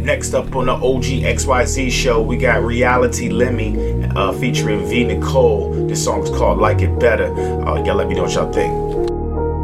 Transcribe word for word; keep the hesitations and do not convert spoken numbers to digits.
Next up on the O G X Y Z show, we got Reality Lemmy uh, featuring V Nicole. This song's called Like It Better. Uh, y'all let me know what y'all think.